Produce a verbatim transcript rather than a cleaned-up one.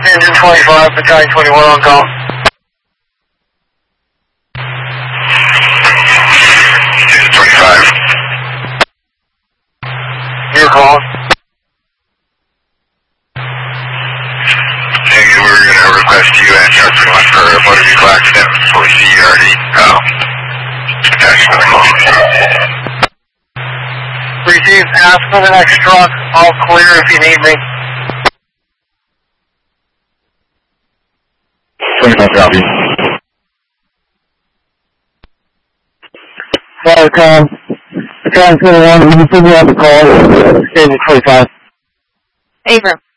Engine twenty-five, Battalion twenty-one on call. Engine twenty-five. You're calling. Hey, we were going to request you and Charles twenty-one for a motor vehicle accident before we see you already. Oh. Receive, ask for the next truck. I'll clear if you need me. twenty-five copy. Sorry, Tom. Battalion twenty-one, you can send me out the call. Engine twenty-five. Abram.